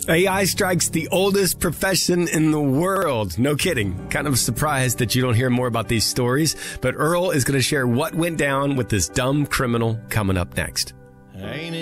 AI strikes the oldest profession in the world. No kidding. Kind of surprised that you don't hear more about these stories, but Earl is going to share what went down with this dumb criminal coming up next.